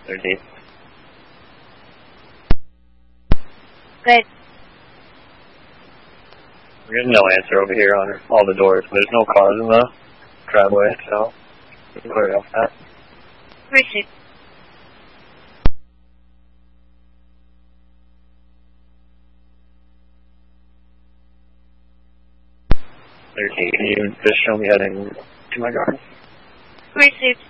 13. Good. We're getting no answer over here on all the doors. There's no cars in the driveway, so we can clear off that. Received. Can you just show me heading to my garden? Received.